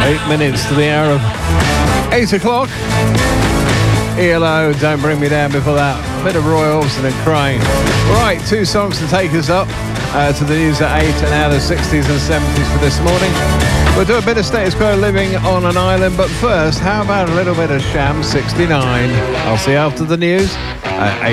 8 minutes to the hour of 8 o'clock. ELO, Don't Bring Me Down before that. A bit of Roy Orbison and Crying. Right, 2 songs to take us up to the news at 8 and out of 60s and 70s for this morning. We'll do a bit of Status Quo Living on an Island, but first, how about a little bit of Sham 69? I'll see you after the news at 8.